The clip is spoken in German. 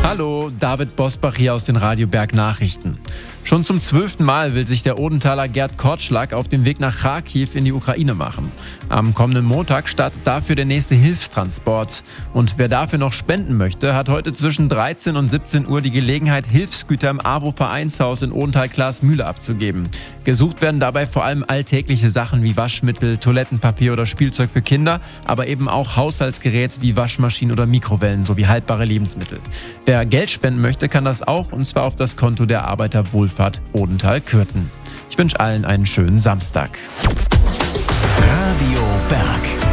Hallo, David Bosbach hier aus den Radio Berg Nachrichten. Schon zum 12. Mal will sich der Odenthaler Gerd Kortschlag auf den Weg nach Charkiw in die Ukraine machen. Am kommenden Montag startet dafür der nächste Hilfstransport. Und wer dafür noch spenden möchte, hat heute zwischen 13 und 17 Uhr die Gelegenheit, Hilfsgüter im AWO-Vereinshaus in Odenthal-Klaasmühle abzugeben. Gesucht werden dabei vor allem alltägliche Sachen wie Waschmittel, Toilettenpapier oder Spielzeug für Kinder, aber eben auch Haushaltsgeräte wie Waschmaschinen oder Mikrowellen sowie haltbare Lebensmittel. Wer Geld spenden möchte, kann das auch, und zwar auf das Konto der Arbeiterwohlfahrt Odenthal-Kürten. Ich wünsche allen einen schönen Samstag. Radio Berg.